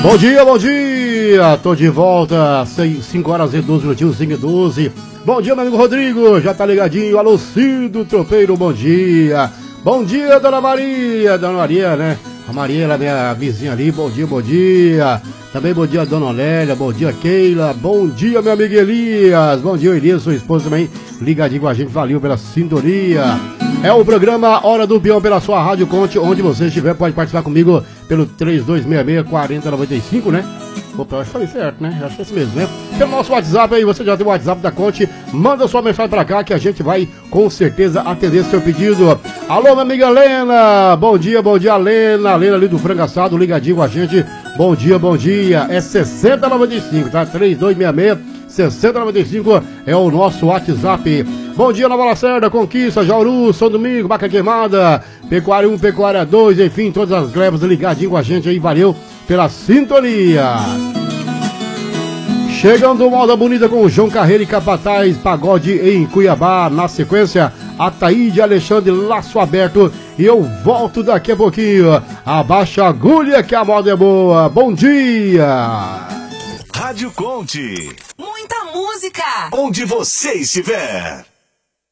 Bom dia, bom dia! Tô de volta, 5 horas e 12 minutinhos, 5 e 12. Bom dia, meu amigo Rodrigo, já tá ligadinho? Alô, Cido Tropeiro, bom dia! Bom dia, Dona Maria, né? A Maria, ela é minha vizinha ali, bom dia, bom dia! Também bom dia, Dona Olélia, bom dia, Keila, bom dia, meu amigo Elias, bom dia, Elias, sua esposa também, ligadinho com a gente, valeu pela sintonia. É o programa Hora do Peão pela sua Rádio Conte, onde você estiver, pode participar comigo pelo 3266-4095, né? Opa, eu acho que falei certo, né? Eu acho que é esse mesmo, né? Pelo nosso WhatsApp aí, você já tem o WhatsApp da Conte, manda sua mensagem pra cá que a gente vai com certeza atender seu pedido. Alô, minha amiga Lena, bom dia, Lena ali do Frango Assado, ligadinho com a gente, bom dia, é 6095, tá? 3266-6095 é o nosso WhatsApp. Bom dia, Nova Lacerda, Conquista, Jauru, São Domingo, Vaca Queimada, Pecuária 1, Pecuária 2, enfim, todas as glebas ligadinho com a gente aí, valeu pela sintonia. Chegando Moda Bonita com o João Carreiro e Capataz, pagode em Cuiabá, na sequência, Ataíde Alexandre, Laço Aberto, e eu volto daqui a pouquinho. Abaixa a agulha que a moda é boa, bom dia! Rádio Conte. Muita música. Onde você estiver.